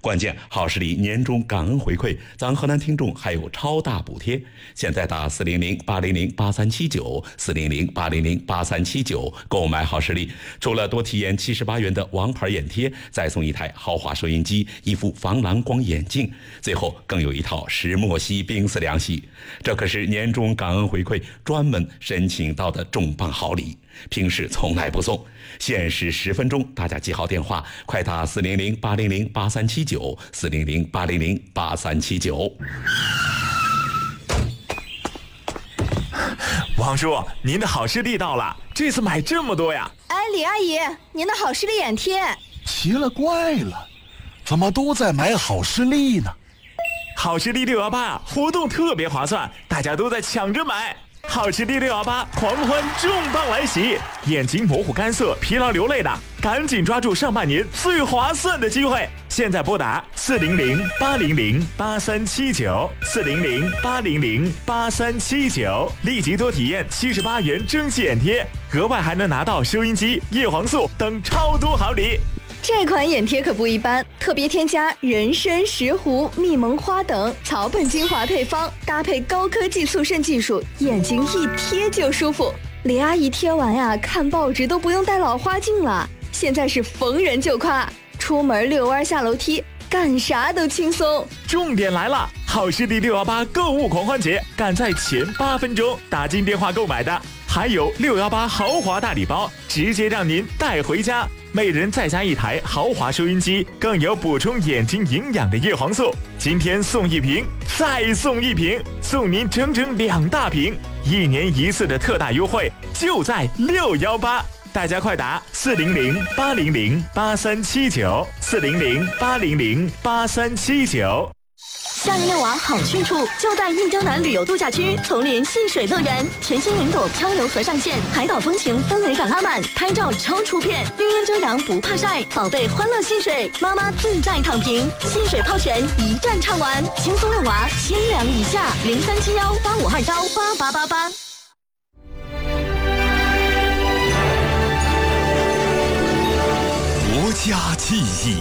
关键好视力年终感恩回馈，咱河南听众还有超大补贴。现在打400-800-8379，400-800-8379购买好视力，除了多体验78元的王牌眼贴，再送一台豪华收音机、一副防蓝光眼镜，最后更有一套石墨烯冰丝凉席。这可是年终感恩回馈专门申请到的重磅好礼，平时从来不送，限时10分钟，大家记好电话，快打400-800-8379，400-800-8379。 王叔，您的好视力到了，这次买这么多呀？ 哎，李阿姨，您的好视力眼贴。 奇了怪了，怎么都在买好视力呢？ 好视力618活动特别划算，大家都在抢着买。好视力618狂欢重磅来袭，眼睛模糊干涩、疲劳流泪的，赶紧抓住上半年最划算的机会！现在拨打400-800-8379，400-800-8379，立即多体验78元蒸汽眼贴，额外还能拿到收音机、叶黄素等超多好礼。 这款眼贴可不一般，特别添加人参、石斛、蜜蒙花等草本精华配方，搭配高科技速渗技术，眼睛一贴就舒服。李阿姨贴完呀，看报纸都不用戴老花镜了，现在是逢人就夸，出门遛弯下楼梯，干啥都轻松。 重点来了，好视力618购物狂欢节，赶在前8分钟打进电话购买的，还有618豪华大礼包，直接让您带回家。每人再加一台豪华收音机，更有补充眼睛营养的叶黄素。今天送1瓶，再送1瓶，送您整整2大瓶，1年1次的特大优惠，就在618。大家快打400-800-8379，400-800-8379。 夏日遛娃好去处就在印江南旅游度假区丛林戏水乐园，全新云朵漂流河上线，海岛风情氛围感拉满，拍照超出片，绿荫遮阳不怕晒，宝贝欢乐戏水，妈妈自在躺平，戏水泡泉一站唱完，轻松遛娃千两以下，037185218888。 国家记忆。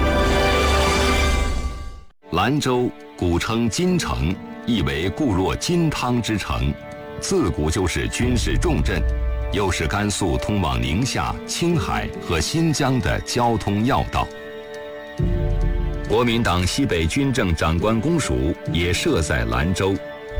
兰州古称金城，意为固若金汤之城，自古就是军事重镇，又是甘肃通往宁夏、青海和新疆的交通要道。国民党西北军政长官公署也设在兰州。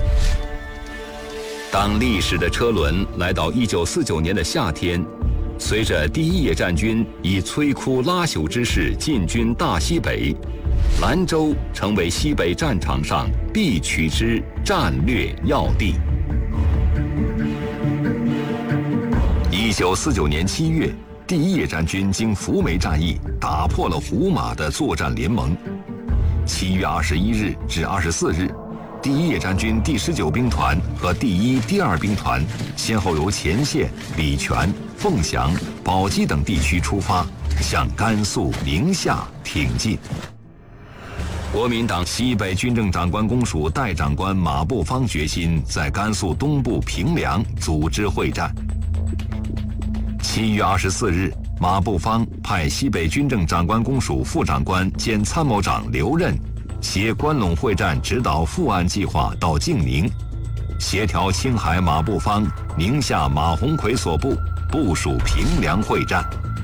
当历史的车轮来到1949年的夏天，随着第一野战军以摧枯拉朽之势进军大西北，兰州成为西北战场上必取之战略要地。1949年7月，第一野战军经扶梅战役打破了胡马的作战联盟。7月21日至24日，第一野战军第19兵团和第1、第2兵团先后由前线、礼泉、凤翔、宝鸡等地区出发，向甘肃、宁夏挺进。国民党西北军政长官公署代长官马步芳决心在甘肃东部平凉组织会战。7月24日，马步芳派西北军政长官公署副长官兼参谋长刘任携关陇会战指导副案计划到晋宁，协调青海马步芳、宁夏马鸿逵所部部署平凉会战。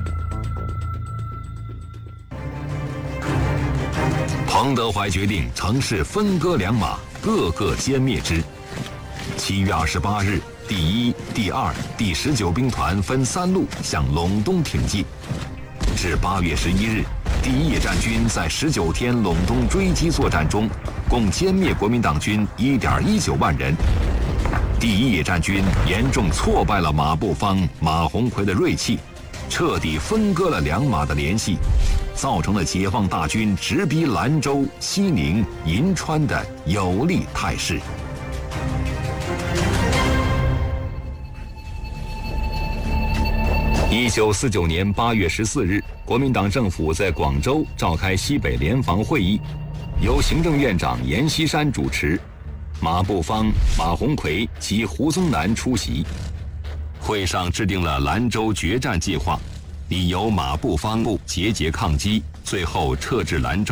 彭德怀决定乘势分割两马，各个歼灭之。7月28日，第1、第2、第19兵团分3路向陇东挺进。至8月11日，第一野战军在19天陇东追击作战中，共歼灭国民党军1.19万人。第一野战军严重挫败了马步芳、马鸿逵的锐气，彻底分割了两马的联系，造成了解放大军直逼兰州、西宁、银川的有利态势。1949年8月14日，国民党政府在广州召开西北联防会议，由行政院长阎锡山主持，马步芳、马鸿逵及胡宗南出席。会上制定了兰州决战计划，以由马步芳部节节抗击，最后撤至兰州。